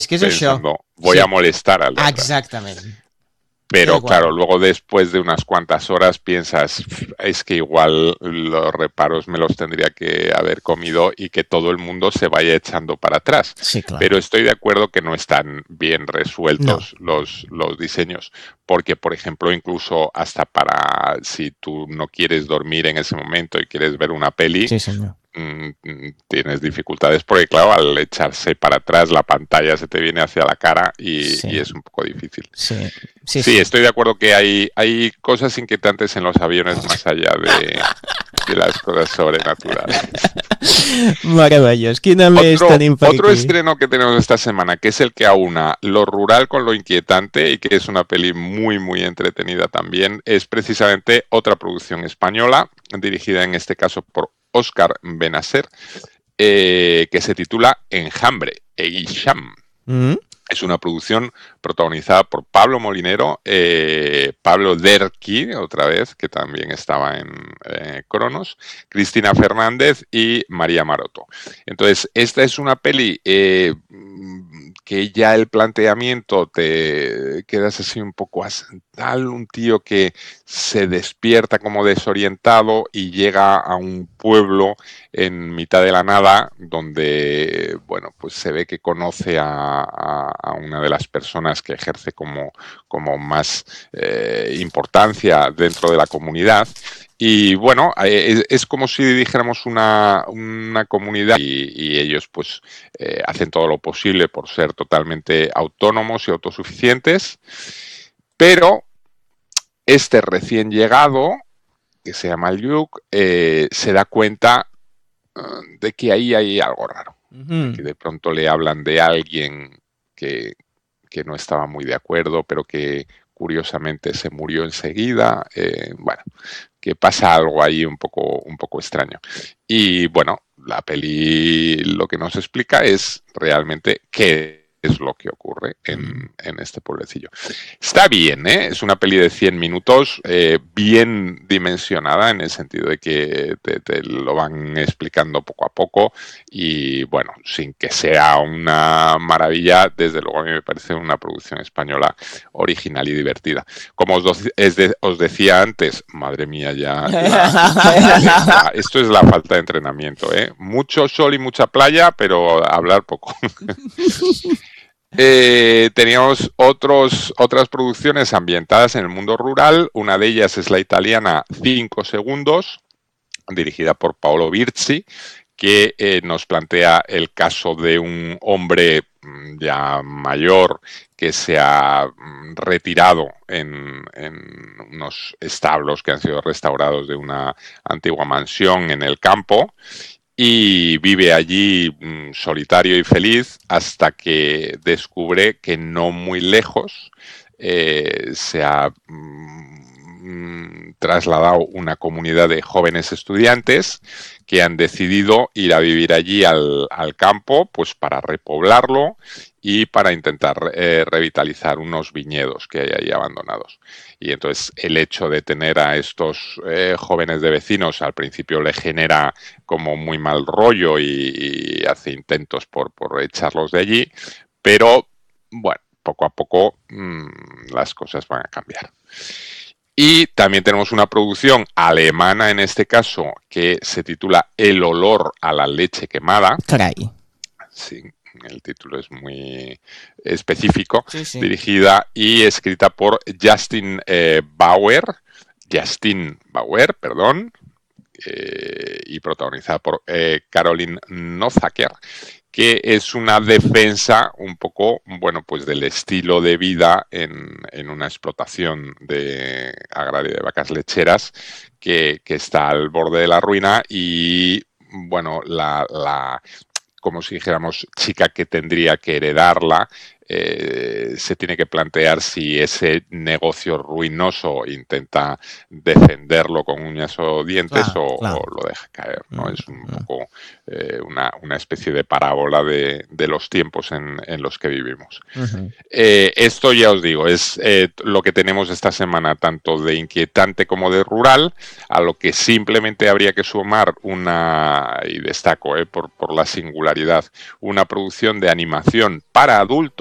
que és això. pensando, voy Sí, a molestar al de atrás. exactament. Estic Pero claro, d'acord. luego después de unas cuantas horas piensas, es que igual los reparos me los tendría que haber comido y que todo el mundo se vaya echando para atrás. Sí, clar. Pero estoy de acuerdo que no están bien No. resueltos los diseños, porque por ejemplo, incluso hasta para si tú no quieres dormir en ese momento y quieres ver una peli, Sí, senyor. tienes dificultades porque, claro, al echarse para atrás la pantalla se te viene hacia la cara y Sí, es un poco difícil. sí, sí, Sí, sí. estoy de acuerdo que hay cosas inquietantes en los aviones más allá de las cosas sobrenaturales. Meravellós. Quina més tenim per Otro aquí? estreno que tenemos esta semana, que es el que aúna lo rural con lo inquietante y que es una peli muy, muy entretenida también, es precisamente otra producción española, dirigida en este caso por Óscar Benacer, que se titula Enjambre, Eguisham. Mm? Es una producción protagonizada por Pablo Molinero, Pablo Derqui, otra vez, que también estaba en Cronos, Cristina Fernández y María Maroto. Entonces, esta es una peli que ya el planteamiento te quedas así un poco tal, un tío que se despierta como desorientado y llega a un pueblo en mitad de la nada donde, bueno, pues se ve que conoce a una de las personas que ejerce como más importancia dentro de la comunidad. Y bueno, es como si dijéramos una comunidad y ellos pues hacen todo lo posible por ser totalmente autónomos y autosuficientes, pero este recién llegado, que se llama Luke, se da cuenta de que ahí hay algo raro, de que de pronto le hablan de alguien que, que no estaba muy de acuerdo, pero que curiosamente se murió enseguida. Bueno, que pasa algo ahí un poco extraño. Y bueno, la peli lo que nos explica es realmente qué es lo que ocurre en este pueblecillo. Está bien, ¿eh? Es una peli de 100 minutos, bien dimensionada en el sentido de que te lo van explicando poco a poco y bueno, sin que sea una maravilla, desde luego a mí me parece una producción española original y divertida. Como os decía antes, madre mía, esto es la falta de entrenamiento, ¿eh? Mucho sol y mucha playa, pero hablar poco. Teníamos otras producciones ambientadas en el mundo rural. Una de ellas es la italiana 5 segundos, dirigida por Paolo Virzi, que nos plantea el caso de un hombre ya mayor que se ha retirado en unos establos que han sido restaurados de una antigua mansión en el campo y vive allí solitario y feliz hasta que descubre que no muy lejos se ha trasladado una comunidad de jóvenes estudiantes que han decidido ir a vivir allí al campo pues para repoblarlo y para intentar revitalizar unos viñedos que hay ahí abandonados. Y entonces el hecho de tener a estos jóvenes de vecinos al principio le genera como muy mal rollo y hace intentos por echarlos de allí, pero bueno, poco a poco las cosas van a cambiar. Y también tenemos una producción alemana en este caso que se titula El olor a la leche quemada. Carai. Sí, el título es muy específico, Sí, sí. dirigida y escrita por Justin Bauer, perdón, y protagonizada por Caroline Nozaker, que es una defensa un poco, bueno, pues del estilo de vida en una explotación agraria de vacas lecheras que está al borde de la ruina y, bueno, como si dijéramos, chica que tendría que heredarla, se tiene que plantear si ese negocio ruinoso intenta defenderlo con uñas o dientes o lo deja caer, ¿no? Es un poco una especie de parábola de los tiempos en los que vivimos. Esto ya os digo, es lo que tenemos esta semana, tanto de inquietante como de rural, a lo que simplemente habría que sumar y destaco por la singularidad, una producción de animación para adultos